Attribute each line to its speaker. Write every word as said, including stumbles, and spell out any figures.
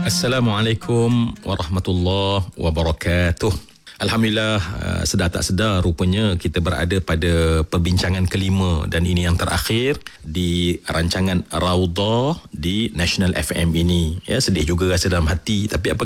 Speaker 1: Assalamualaikum warahmatullahi wabarakatuh. Alhamdulillah, uh, sedar tak sedar rupanya kita berada pada perbincangan kelima dan ini yang terakhir di rancangan Raudhah di National F M ini. Ya, sedih juga rasa dalam hati, tapi apa